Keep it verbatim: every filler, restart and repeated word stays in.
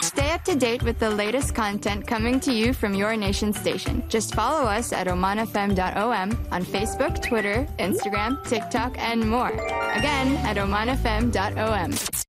Stay up to date with the latest content coming to you from your nation station. Just follow us at oman f m dot o m on Facebook, Twitter, Instagram, TikTok, and more. Again, at oman f m dot o m.